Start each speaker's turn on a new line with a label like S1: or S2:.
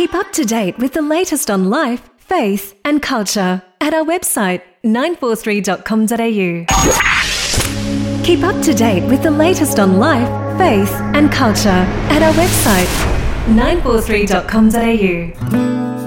S1: Keep up to date with the latest on life, faith and culture at our website 943.com.au. Keep up to date with the latest on life, faith and culture at our website 943.com.au.